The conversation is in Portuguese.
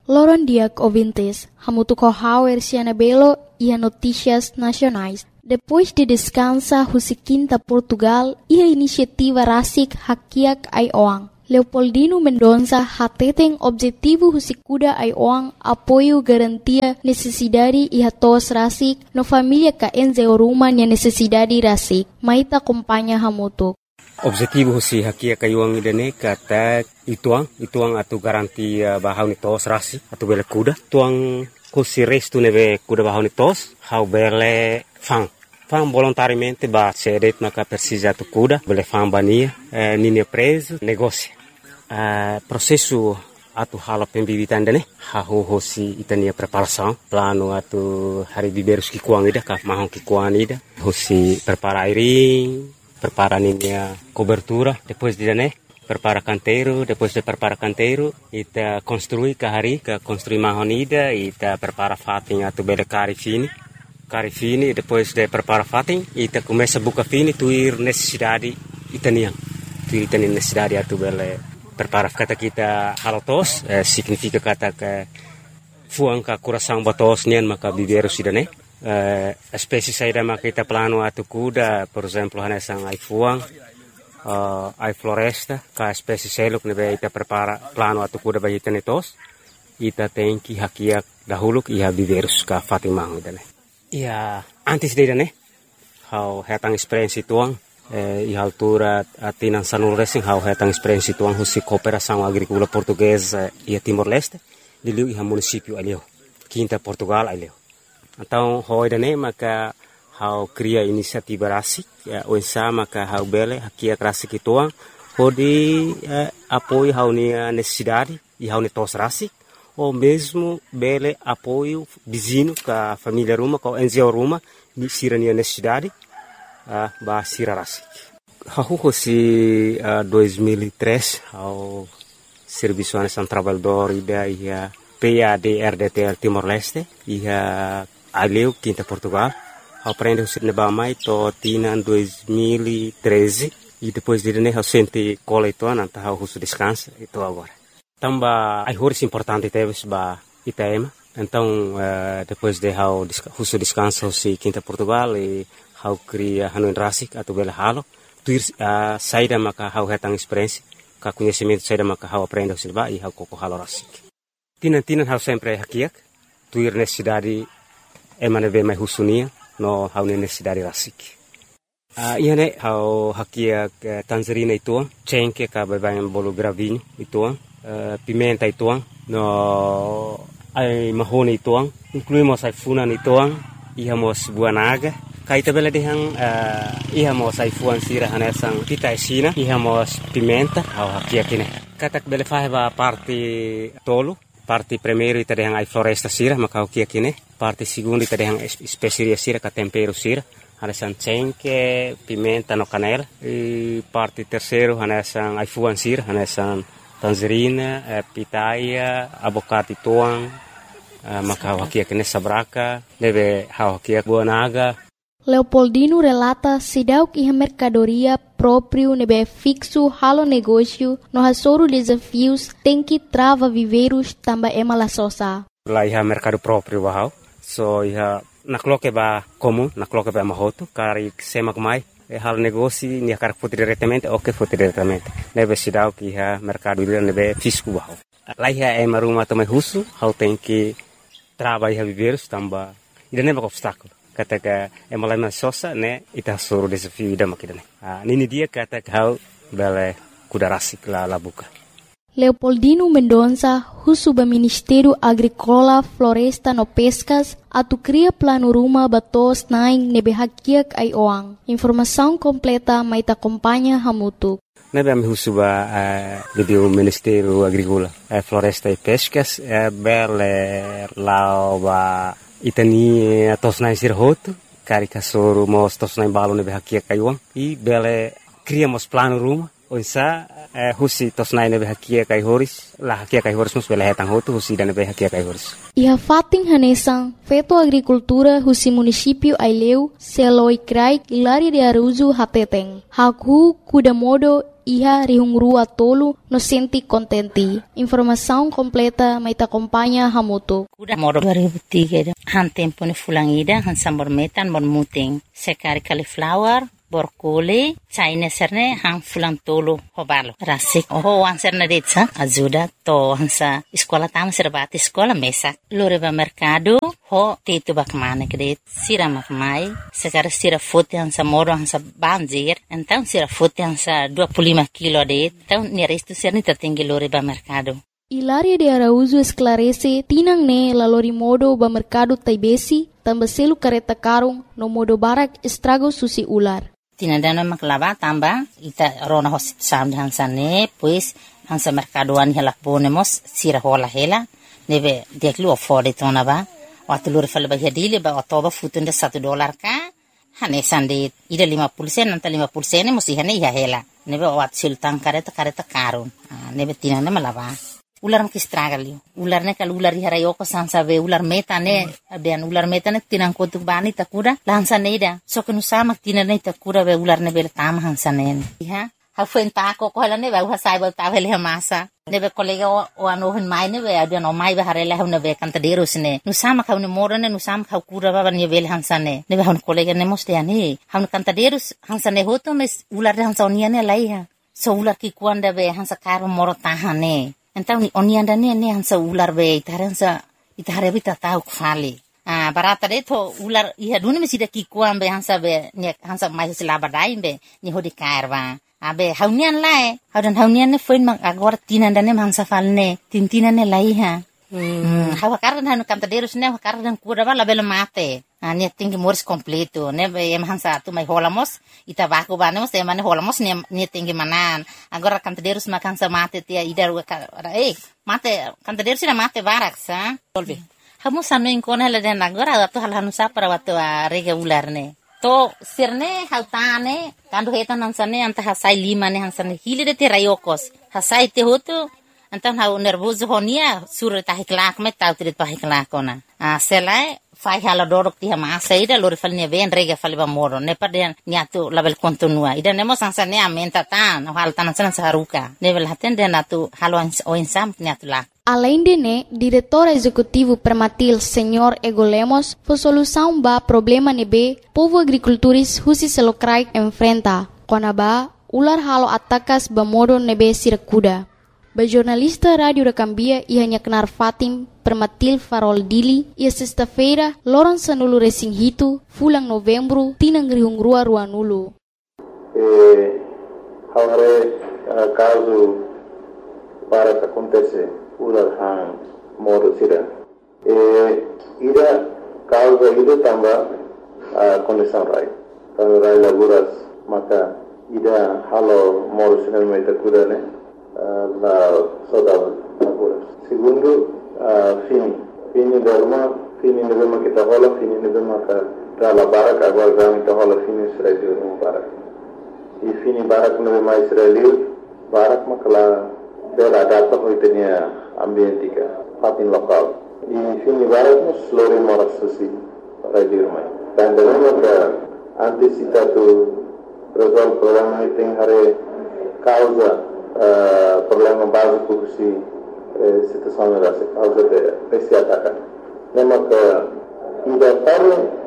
Loron Diak ouvintes, hamutuco hauer Belo e a notícias nacionais. Depois de descansa Husiquinta Portugal e a iniciativa Rasik Hakiak Aioang. Leopoldino Mendonça hateten objetivo Husikuda Aioang apoio garantia necessidade e hatos Rasik no família ka enzeoruma nia necessidade Rasik. Maita acompanha hamutuk. Objetivo husi hakia kayuang idane kata ituang atu garantia bahau ni tos rasi atu bele kuda tuang husi restu neve kuda bahau ni tos hau bele fang volontariamente ba cedet maka persija atu kuda bele fang bania nini preso negócio processo atu hala pembibitan dane hau husi itania preparação plano atu hari biberus ki kuang ida ka mahong ki kuang ida husi prepara airing prepara a cobertura, depois de prepara canteiro, depois de prepara canteiro, ita construi kahari, construi mahonida, ita prepara fatin atu bele cari fini, depois de prepara fatin, ita começa buka fini tuir necessidade itanian, tuir itanian necessidade atu bele prepara kata kita halotos, significa kata ke fuang ka coração batos nian maka biberu sidane. Espécie saída maquita plano atu kuda, por exemplo, hanesang ai fuang, ai floresta, ka espécie seluk nebe ita prepara plano atu kuda bagi tenetos, ita tenki hakiak dahuluk iha biberus ka fatimang dane. Ia antes de dane, hau hetang experiência tuang, iha altura atinan sanul racing hau hetang experiência tuang husi cooperação agrícola portuguesa ia Timor-Leste, diliu iha município alio, Quinta Portugal alio. Então, hoi dane maka hau cria inisiativa rasik, onsa maka hau bele hakia rasik ituang, hodi apoio hau nia necessidade e hau netos rasik, ou mesmo bele apoio vizinho ka família ruma, ka NGO ruma, ni sira nia necessidade, ba sira rasik. Hau hosi 2003 hau Serviço Nacional Trabalhador ida ia PAD-RDTL Timor-Leste, ia aleu Quinta Portugal, aprende o cinema mais to tina 2013 e depois de né o sente cola itu nanta o russo descansa itu agora. Tamba ai horas importante teve ba Itaema. Então depois de o russo descansa o Quinta Portugal e hau cria Hanoi Rasik atau bela halo, tuir saída maka hau hetang experiência, ka conhecimento saída maka hau aprende o cinema e hau koko halo Rasik. Tinan hau sempre hakiak, tuir necessidade emane be mai husunia no hau necessidade rasik. Iane hau hakiak tangerina ituang, cengke ka bayan bolo gravinho ituang, pimenta ituang, no ai mahone ituang, incluímos ai funan ituang, ihamos buanaga, kaita bela dehang ihamos ai fuan sira hanesang pita esina, ihamos pimenta hau hakiak ine. Katak bele faheba parte tolo, parte primeiro ita dehang ai floresta sira maka o kia kine, parte segundo ita dehang especiaria sira ka tempero sira, hanesan cengke, pimenta no canela, e parte terceiro hanesan ai fuan sira, hanesan tangerina, pitaia, abocate tuang, maka o kia kine sabraka, deve o kia buanaga. Leopoldino relata sidauk iha mercadoria próprio nebe fixo halo negócio no hasoro desafios tem que trava viveiros tamba ema la sosa. Lá iha mercado próprio bahau, so iha nakloke ba comum, nakloke ba mahoto, kari sema kumai, halo negócio nia kar foto diretamente, ok foto diretamente. Nebe sidauk iha mercado ila nebe fisco bahau. Lá iha ema rumah tamai husu, hau tem que trava iha viveiros tamba, ida neba obstáculo. Kata ka emalai sosa ne ita suruh desafio ida makidane. Nini dia kata kau bele kuda rasik la buka. Leopoldino Mendonça, husuba Ministério Agrícola, Floresta no Pescas, atu cria plano ruma batos naing nebe hakiak ai oang. Informação completa maita acompanha hamutu. Nebe ami husuba do Ministério Agrícola, Floresta e Pescas, bele lao ba itani tosnai sirhoto, cari kasoro mos tosnai balo nebe hakia kayuang, e bele criamos plano ruma, Onsa husi tosnai nebe hakia kai horis la hakia kai horis mus bela hetang hotu husi dan nebe hakia kai horis. Iha fating hanesang feto agricultura husi município Aileu seloi krai Hilaria de Araújo hateteng. Haku kuda modo iha rihungrua tolu no senti contenti. Informação completa mai acompanha hamoto. Kuda modo 2003 han tempo ni fulangida han sambor metan bon muting. Sekari cauliflower borkole China serne hang fulang tolo hobalo rasik ho wan serne detsa ajuda to hansa sekolah tama serbati sekolah mesak loreba mercado ho tetu bakmane kredit sira makmai sekarang sira foto hansa moro hansa banjir então sira foto hansa 25 kilo det então ni resto serne tertinggi loreba mercado. Hilaria de Araújo esclarece tinang ne lalori modo ba mercado taibesi tambah selu kareta karung no modo barak estrago susi ular. Tinadana maklava tamba ita rona hosit sam hansane pues hansa mercadoan hela ponemos sira hola hela neve deklu afford tona ba watulur fal ba hedile ba otoba futunde $1 ka hane sande ida 50% nanta 50% musi hane ya hela neve wat sultan kareta karun neve tinana malava ular mak stragalio ular ne kal ular hara yoko sansa ve ular metane ben ular metane tinang kotuk bani takura lansa neida so kenu sama tinane takura ve ular ne bel tam hansanen ha ha fen ta ko hala ne va sai ba ta vele masa ne be kolega o ano hen mai ne ve adia no mai ba harela hune ve kanta derus ne nu sama ka ne morane nu sama ka kura ba ne vel hansane ne ve hon kolega ne moste ani han kanta derus hansane hoto mes ular hansa oniane laiha so ular ki kuanda ve hansa karo moro tahane. Então onianda ne hansa ular be itaransa itare bita tau khali barata de to ular iha duni mesida ki kuam be hansa be ne hansa mai selaba dai be ni hodi kairwa abe haunian lai haunian ne foin mang agora tinanda ne hansa falne tintina ne lai ha hawa kardan hanu kanta derus ne kardan kura bala bela mate ne tingi moris completo ne be em hansa tu mai holamos ita baku banemos e mane holamos ne tingi manan agora kanta derus makan sa mate tia idar mate kanta derus na mate barak sa tolbi hamu sanu inkona la den agora tu hal hanu sa para watu rega ular ne to sirne hautane kandu hetan hansane anta hasai lima ne hansane hilide te rayokos hasai te hotu antan hau nervoso honia sur ta hiklak met tau trit pa hiklak ona selai fai hala dorok ti hama saida lori falnya ven rega faliba moro ne paden nyatu label kontinua ida nemo sansane amenta tan hal tanan san saruka level haten den atu halo oinsam nyatu la. Além de né, diretor executivo Permatil, Senhor Ego Lemos, foi solução ba problema nebe povo agricultores husi selokrai enfrenta. Konaba ular halo atakas ba modo nebe sirakuda. Ba jornalista Rádio da Cambia ia kenar Fatim Permatil Farol Dili ia sexta-feira loron sanulu resing hitu fulang novembro tinang rihungrua ruanulu. Agora caso para que acontece ular hang modo sira ida causa ida tamba condição rai kalau rai laguras maka ida halo modo sira meta kudane la soda laguras segundo fini derma kita hola fini derma ka la barak agora gami ta hola fini israeli no barak e fini barak no mais israeli barak makala bela data hoitenia ambientika fatin lokal di sini barat mus lori moras susi radio mai dan dalam ke antisipasi resolve problema iting hare causa problema básico si situação era causa de esse ataque nema que ida para